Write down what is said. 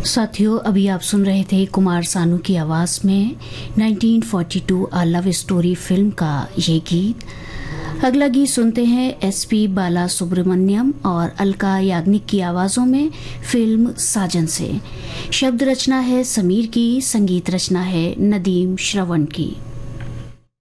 साथियों, अभी आप सुन रहे थे कुमार सानू की आवाज में 1942 अ लव स्टोरी फिल्म का ये गीत। अगला गीत सुनते हैं एसपी बाला सुब्रमण्यम और अलका याग्निक की आवाजों में फिल्म साजन से। शब्द रचना है समीर की, संगीत रचना है नदीम श्रवण की।